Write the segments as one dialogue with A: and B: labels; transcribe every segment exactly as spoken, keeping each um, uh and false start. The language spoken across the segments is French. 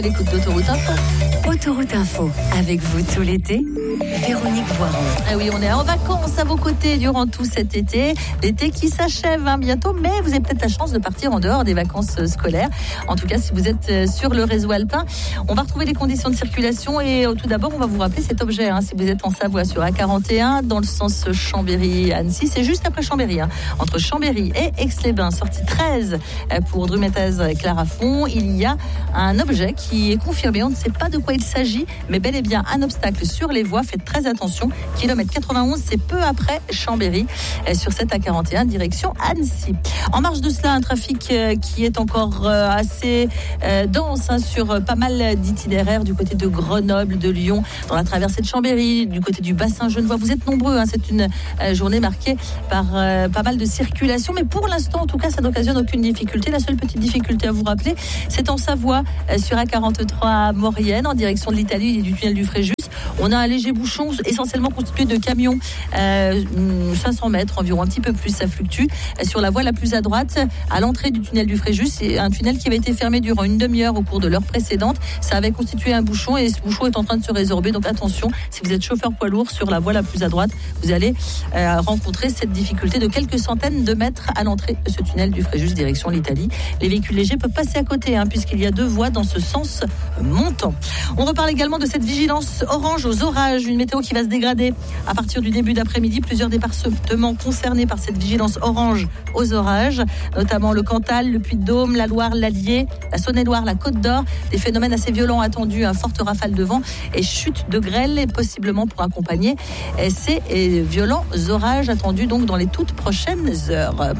A: L'écoute d'Autoroute Info.
B: Autoroute Info, avec vous tout l'été, Véronique Voiron.
A: Ah oui, on est en vacances à vos côtés durant tout cet été. L'été qui s'achève hein, bientôt, mais vous avez peut-être la chance de partir en dehors des vacances scolaires. En tout cas, si vous êtes sur le réseau alpin, on va retrouver les conditions de circulation et tout d'abord, on va vous rappeler cet objet. Hein, si vous êtes en Savoie sur A quarante et un, dans le sens Chambéry-Annecy, c'est juste après Chambéry. Hein, entre Chambéry et Aix-les-Bains, sortie treize pour Drumettaz-Clarafond, il y a un objet qui est confirmé. On ne sait pas de quoi il s'agit, mais bel et bien un obstacle sur les voies. Faites très attention. Kilomètre quatre-vingt-onze, c'est peu après Chambéry, sur cette A quarante et un, direction Annecy. En marge de cela, un trafic qui est encore assez dense hein, sur pas mal d'itinéraires du côté de Grenoble, de Lyon, dans la traversée de Chambéry, du côté du bassin genevois. Vous êtes nombreux. Hein, c'est une journée marquée par euh, pas mal de circulation, mais pour l'instant, en tout cas, ça n'occasionne aucune difficulté. La seule petite difficulté à vous rappeler, c'est en Savoie, euh, sur A quarante-trois à Maurienne, en direction de l'Italie et du tunnel du Fréjus. On a un léger bouchon, essentiellement constitué de camions, euh, cinq cents mètres environ, un petit peu plus, ça fluctue. Sur la voie la plus à droite, à l'entrée du tunnel du Fréjus, c'est un tunnel qui avait été fermé durant une demi-heure au cours de l'heure précédente. Ça avait constitué un bouchon et ce bouchon est en train de se résorber. Donc attention, si vous êtes chauffeur poids lourd sur la voie la plus à droite, vous allez euh, rencontrer cette difficulté de quelques centaines de mètres à l'entrée de ce tunnel du Fréjus, direction l'Italie. Les véhicules légers peuvent passer à côté, hein, puisqu'il y a deux voies dans ce sens montant. On reparle également de cette vigilance orange aux orages, une météo qui va se dégrader à partir du début d'après-midi. Plusieurs départements concernés par cette vigilance orange aux orages, notamment le Cantal, le Puy-de-Dôme, la Loire, l'Allier, la Saône-et-Loire, la Côte d'Or. Des phénomènes assez violents attendus, un forte rafale de vent et chute de grêle, et possiblement pour accompagner ces violents orages attendus donc dans les toutes prochaines heures.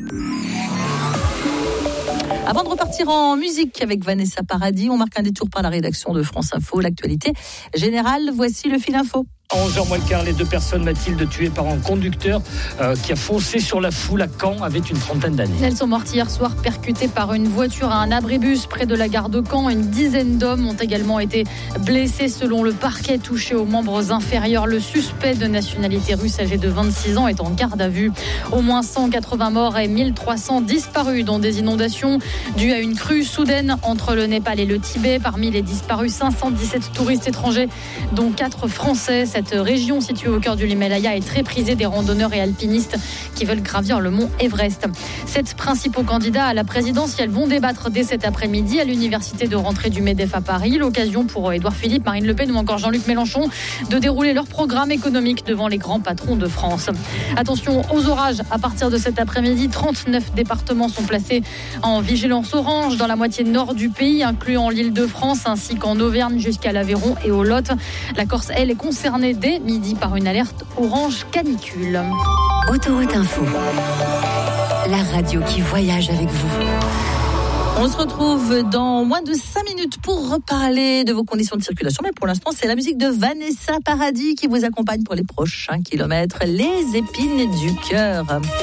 A: Avant de repartir en musique avec Vanessa Paradis, on marque un détour par la rédaction de France Info, l'actualité générale. Voici le fil info.
C: À onze heures moins le quart, les deux personnes, Mathilde, tuées par un conducteur euh, qui a foncé sur la foule à Caen, avait une trentaine d'années.
D: Elles sont mortes hier soir, percutées par une voiture à un abribus près de la gare de Caen. Une dizaine d'hommes ont également été blessés selon le parquet, touchés aux membres inférieurs. Le suspect de nationalité russe âgé de vingt-six ans est en garde à vue. Au moins cent quatre-vingts morts et mille trois cents disparus dans des inondations dues à une crue soudaine entre le Népal et le Tibet. Parmi les disparus, cinq cent dix-sept touristes étrangers, dont quatre Français. Cette région située au cœur de l'Himalaya est très prisée des randonneurs et alpinistes qui veulent gravir le mont Everest. Sept principaux candidats à la présidentielle vont débattre dès cet après-midi à l'université de rentrée du MEDEF à Paris. L'occasion pour Édouard Philippe, Marine Le Pen ou encore Jean-Luc Mélenchon de dérouler leur programme économique devant les grands patrons de France. Attention aux orages à partir de cet après-midi. trente-neuf départements sont placés en vigilance orange dans la moitié nord du pays, incluant l'Île-de-France ainsi qu'en Auvergne jusqu'à l'Aveyron et au Lot. La Corse, elle, est concernée dès midi par une alerte orange canicule.
B: Autoroute Info, la radio qui voyage avec vous.
A: On se retrouve dans moins de cinq minutes pour reparler de vos conditions de circulation. Mais pour l'instant, c'est la musique de Vanessa Paradis qui vous accompagne pour les prochains kilomètres. Les épines du cœur.